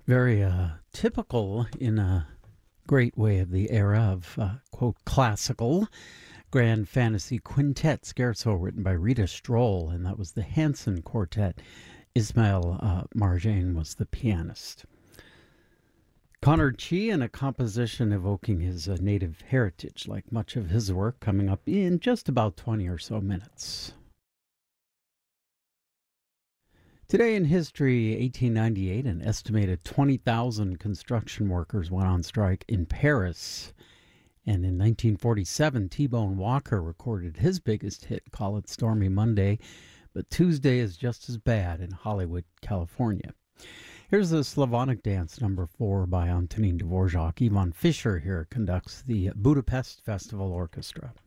Very typical in a great way of the era of, quote, classical grand fantasy quintet scherzo written by Rita Stroll, and that was the Hanson Quartet. Ismail Marjane was the pianist. Connor Chi, in a composition evoking his native heritage, like much of his work, coming up in just about 20 or so minutes. Today in history, 1898, an estimated 20,000 construction workers went on strike in Paris. And in 1947, T-Bone Walker recorded his biggest hit, Call It Stormy Monday, but Tuesday is just as bad in Hollywood, California. Here's the Slavonic Dance number 4 by Antonin Dvorak. Ivan Fischer here conducts the Budapest Festival Orchestra.